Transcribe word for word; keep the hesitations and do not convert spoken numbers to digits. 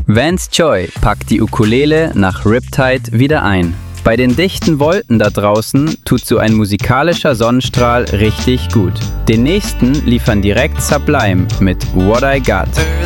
Vance Choi packt die Ukulele nach Riptide wieder ein. Bei den dichten Wolken da draußen tut so ein musikalischer Sonnenstrahl richtig gut. Den nächsten liefern direkt Sublime mit What I Got.